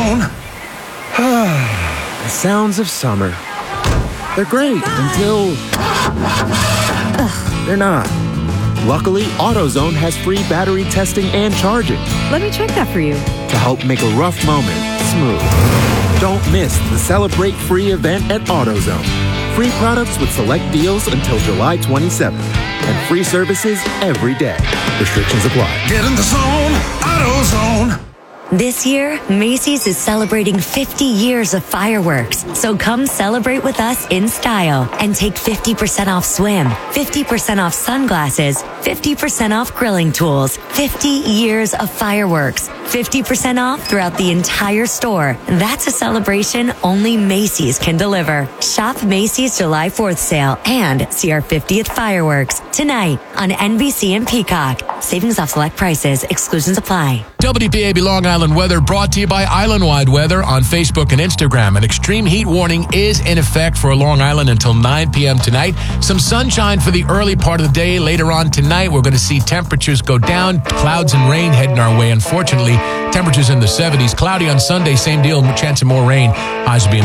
AutoZone. The sounds of summer. They're great until they're not. Luckily, AutoZone has free battery testing and charging Let me check that for you. to help make a rough moment smooth. Don't miss the Celebrate Free event at AutoZone. Free products with select deals until July 27th. And free services every day. Restrictions apply. Get in the zone, AutoZone. This year, Macy's is celebrating 50 years of fireworks. So come celebrate with us in style and take 50% off swim, 50% off sunglasses, 50% off grilling tools, 50 years of fireworks, 50% off throughout the entire store. That's a celebration only Macy's can deliver. Shop Macy's July 4th sale and see our 50th fireworks tonight on NBC and Peacock. Savings off select prices. Exclusions apply. WPAB Long Island weather brought to you by Island-Wide Weather on Facebook and Instagram. An extreme heat warning is in effect for Long Island until 9 p.m. tonight. Some sunshine for the early part of the day. Later on tonight, we're going to see temperatures go down. Clouds and rain heading our way. Unfortunately, temperatures in the 70s. Cloudy on Sunday, same deal. Chance of more rain. Highs will be in